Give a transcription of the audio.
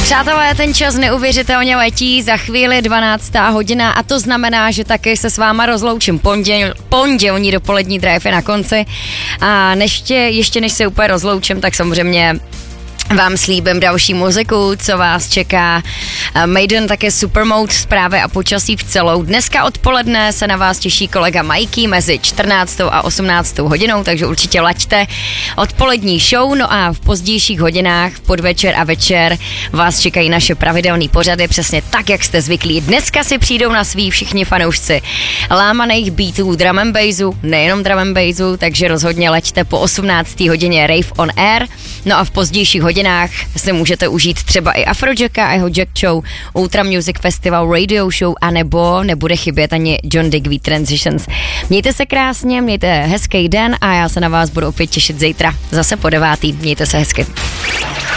Přátelé, ten čas neuvěřitelně letí, za chvíli 12. hodina a to znamená, že taky se s váma rozloučím. Pondělní dopolední drive je na konci a ještě než se úplně rozloučím, tak samozřejmě vám slíbím další muziku, co vás čeká. Maiden také Supermode, zprávy a počasí v celou. Dneska odpoledne se na vás těší kolega Mikey mezi 14. a 18. hodinou, takže určitě laďte odpolední show. No a v pozdějších hodinách, v podvečer a večer vás čekají naše pravidelné pořady, přesně tak, jak jste zvyklí. Dneska si přijdou na svý všichni fanoušci lámaných beatů, drum and bassu, nejenom drum and bassu, takže rozhodně laďte po 18. hodině Rave on Air. No a v pozdějších hodinách si můžete užít třeba i Afrojacka a jeho Jack Show, Ultra Music Festival Radio Show, anebo nebude chybět ani John Digweed Transitions. Mějte se krásně, mějte hezký den a já se na vás budu opět těšit zítra, zase po 9. Mějte se hezky.